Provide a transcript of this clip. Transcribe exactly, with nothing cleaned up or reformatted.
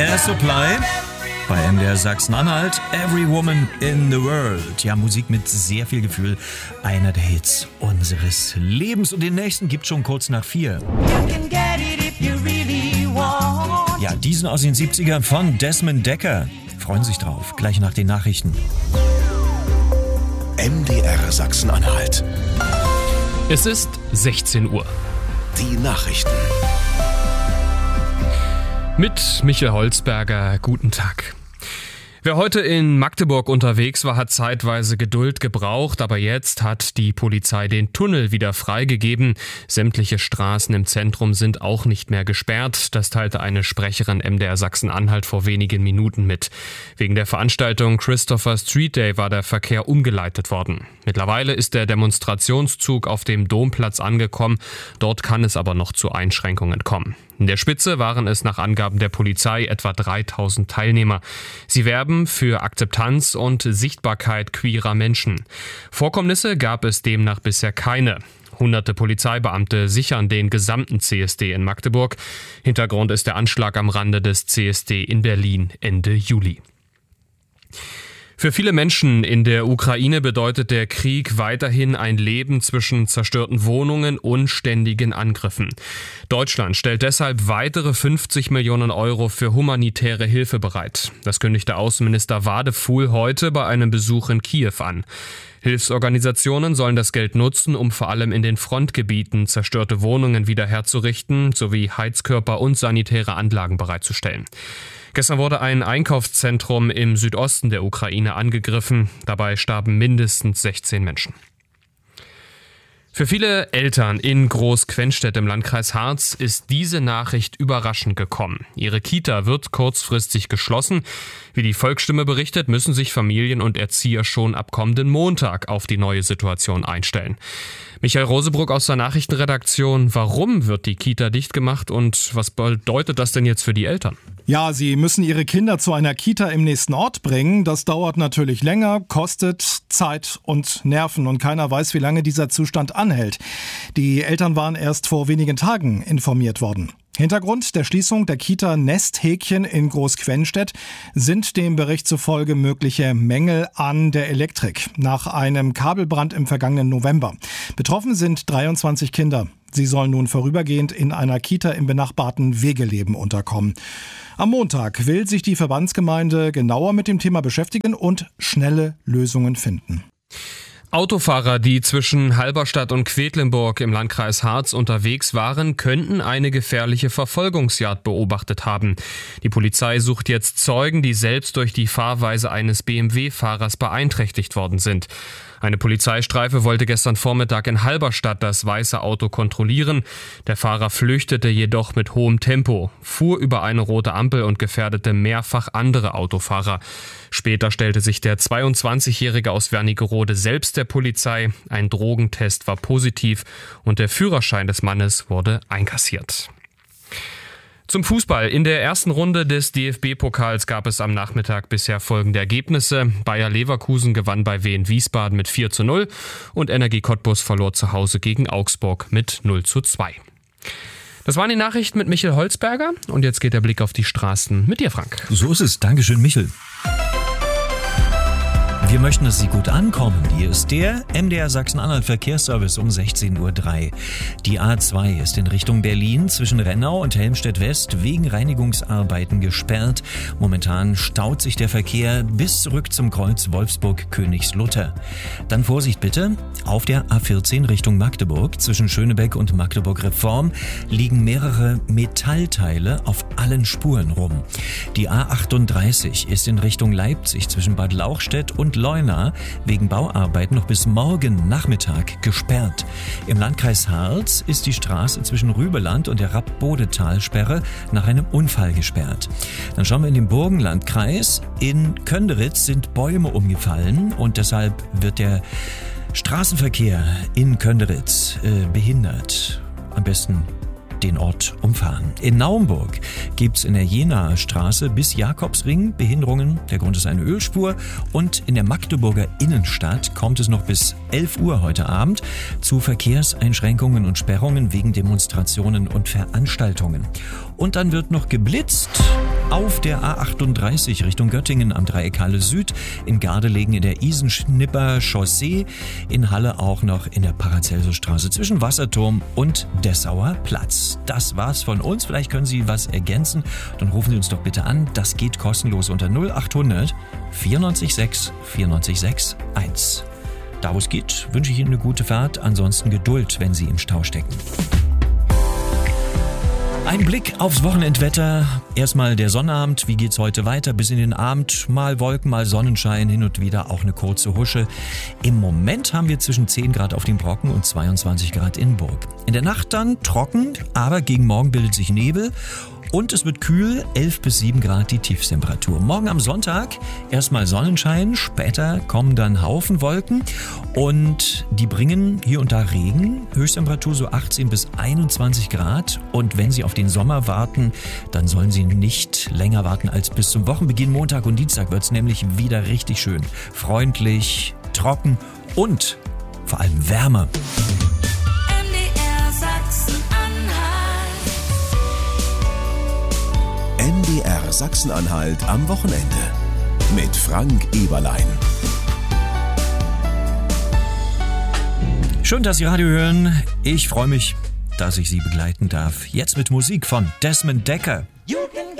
Air Supply. Bei M D R Sachsen-Anhalt, Every Woman in the World. Ja, Musik mit sehr viel Gefühl. Einer der Hits unseres Lebens. Und den nächsten gibt's schon kurz nach vier. Ja, diesen aus den siebzigern von Desmond Dekker. Freuen sich drauf. Gleich nach den Nachrichten. M D R Sachsen-Anhalt. Es ist sechzehn Uhr. Die Nachrichten. Mit Michael Holzberger, guten Tag. Wer heute in Magdeburg unterwegs war, hat zeitweise Geduld gebraucht, aber jetzt hat die Polizei den Tunnel wieder freigegeben. Sämtliche Straßen im Zentrum sind auch nicht mehr gesperrt. Das teilte eine Sprecherin M D R Sachsen-Anhalt vor wenigen Minuten mit. Wegen der Veranstaltung Christopher Street Day war der Verkehr umgeleitet worden. Mittlerweile ist der Demonstrationszug auf dem Domplatz angekommen. Dort kann es aber noch zu Einschränkungen kommen. In der Spitze waren es nach Angaben der Polizei etwa dreitausend Teilnehmer. Sie werben für Akzeptanz und Sichtbarkeit queerer Menschen. Vorkommnisse gab es demnach bisher keine. Hunderte Polizeibeamte sichern den gesamten C S D in Magdeburg. Hintergrund ist der Anschlag am Rande des C S D in Berlin Ende Juli. Für viele Menschen in der Ukraine bedeutet der Krieg weiterhin ein Leben zwischen zerstörten Wohnungen und ständigen Angriffen. Deutschland stellt deshalb weitere fünfzig Millionen Euro für humanitäre Hilfe bereit. Das kündigte Außenminister Wadefuhl heute bei einem Besuch in Kiew an. Hilfsorganisationen sollen das Geld nutzen, um vor allem in den Frontgebieten zerstörte Wohnungen wiederherzurichten sowie Heizkörper und sanitäre Anlagen bereitzustellen. Gestern wurde ein Einkaufszentrum im Südosten der Ukraine angegriffen. Dabei starben mindestens sechzehn Menschen. Für viele Eltern in Groß-Quenstedt im Landkreis Harz ist diese Nachricht überraschend gekommen. Ihre Kita wird kurzfristig geschlossen. Wie die Volksstimme berichtet, müssen sich Familien und Erzieher schon ab kommenden Montag auf die neue Situation einstellen. Michael Rosebruck aus der Nachrichtenredaktion. Warum wird die Kita dicht gemacht und was bedeutet das denn jetzt für die Eltern? Ja, sie müssen ihre Kinder zu einer Kita im nächsten Ort bringen. Das dauert natürlich länger, kostet Zeit und Nerven und keiner weiß, wie lange dieser Zustand anhält. Die Eltern waren erst vor wenigen Tagen informiert worden. Hintergrund der Schließung der Kita Nesthäkchen in Groß-Quenstedt sind dem Bericht zufolge mögliche Mängel an der Elektrik nach einem Kabelbrand im vergangenen November. Betroffen sind dreiundzwanzig Kinder. Sie sollen nun vorübergehend in einer Kita im benachbarten Wegeleben unterkommen. Am Montag will sich die Verbandsgemeinde genauer mit dem Thema beschäftigen und schnelle Lösungen finden. Autofahrer, die zwischen Halberstadt und Quedlinburg im Landkreis Harz unterwegs waren, könnten eine gefährliche Verfolgungsjagd beobachtet haben. Die Polizei sucht jetzt Zeugen, die selbst durch die Fahrweise eines B M W-Fahrers beeinträchtigt worden sind. Eine Polizeistreife wollte gestern Vormittag in Halberstadt das weiße Auto kontrollieren. Der Fahrer flüchtete jedoch mit hohem Tempo, fuhr über eine rote Ampel und gefährdete mehrfach andere Autofahrer. Später stellte sich der zweiundzwanzigjährige aus Wernigerode selbst der Polizei. Ein Drogentest war positiv und der Führerschein des Mannes wurde einkassiert. Zum Fußball. In der ersten Runde des D F B-Pokals gab es am Nachmittag bisher folgende Ergebnisse. Bayer Leverkusen gewann bei Wien Wiesbaden mit vier zu null und Energie Cottbus verlor zu Hause gegen Augsburg mit null zu zwei. Das waren die Nachrichten mit Michael Holzberger und jetzt geht der Blick auf die Straßen mit dir, Frank. So ist es. Dankeschön, Michael. Wir möchten, dass Sie gut ankommen. Hier ist der M D R Sachsen-Anhalt Verkehrsservice um sechzehn Uhr drei. Die A zwei ist in Richtung Berlin zwischen Rennau und Helmstedt-West wegen Reinigungsarbeiten gesperrt. Momentan staut sich der Verkehr bis zurück zum Kreuz Wolfsburg-Königslutter. Dann Vorsicht bitte, auf der A vierzehn Richtung Magdeburg zwischen Schönebeck und Magdeburg-Reform liegen mehrere Metallteile auf allen Spuren rum. Die A achtunddreißig ist in Richtung Leipzig zwischen Bad Lauchstädt und Leuna wegen Bauarbeiten noch bis morgen Nachmittag gesperrt. Im Landkreis Harz ist die Straße zwischen Rübeland und der Rapp-Bodetalsperre nach einem Unfall gesperrt. Dann schauen wir in den Burgenlandkreis. In Könderitz sind Bäume umgefallen und deshalb wird der Straßenverkehr in Könderitz äh, behindert. Am besten den Ort umfahren. In Naumburg gibt's in der Jenaer Straße bis Jakobsring Behinderungen. Der Grund ist eine Ölspur. Und in der Magdeburger Innenstadt kommt es noch bis elf Uhr heute Abend zu Verkehrseinschränkungen und Sperrungen wegen Demonstrationen und Veranstaltungen. Und dann wird noch geblitzt auf der A achtunddreißig Richtung Göttingen am Dreieck Halle Süd, in Gardelegen in der Isenschnipper Chaussee, in Halle auch noch in der Paracelsusstraße zwischen Wasserturm und Dessauer Platz. Das war's von uns. Vielleicht können Sie was ergänzen. Dann rufen Sie uns doch bitte an. Das geht kostenlos unter null achthundert vierundneunzig sechs vierundneunzig sechs eins. Da wo es geht, wünsche ich Ihnen eine gute Fahrt. Ansonsten Geduld, wenn Sie im Stau stecken. Ein Blick aufs Wochenendwetter. Erstmal der Sonnabend. Wie geht's heute weiter? Bis in den Abend. Mal Wolken, mal Sonnenschein. Hin und wieder auch eine kurze Husche. Im Moment haben wir zwischen zehn Grad auf dem Brocken und zweiundzwanzig Grad in Burg. In der Nacht dann trocken, aber gegen Morgen bildet sich Nebel. Und es wird kühl, elf bis sieben Grad die Tiefstemperatur. Morgen am Sonntag erstmal Sonnenschein, später kommen dann Haufen Wolken und die bringen hier und da Regen. Höchsttemperatur so achtzehn bis einundzwanzig Grad. Und wenn Sie auf den Sommer warten, dann sollen Sie nicht länger warten als bis zum Wochenbeginn. Montag und Dienstag wird es nämlich wieder richtig schön. Freundlich, trocken und vor allem wärmer. M D R Sachsen-Anhalt am Wochenende mit Frank Eberlein. Schön, dass Sie Radio hören. Ich freue mich, dass ich Sie begleiten darf. Jetzt mit Musik von Desmond Dekker. You can